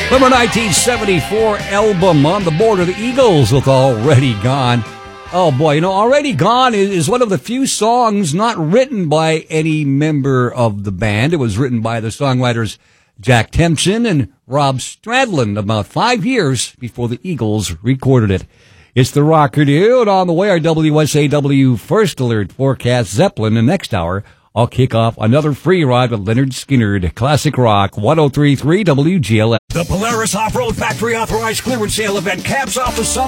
From a 1974 album, On the Border, the Eagles with Already Gone. Oh boy, Already Gone is one of the few songs not written by any member of the band. It was written by the songwriters Jack Tempchin and Rob Stradlin about 5 years before the Eagles recorded it. It's the Rocker Dude. On the way, our WSAW First Alert forecast Zeppelin. The next hour, I'll kick off another free ride with Leonard Skinner, Classic Rock, 103.3 WGLS. The Polaris Off-Road Factory Authorized Clearance Sale event caps off the summer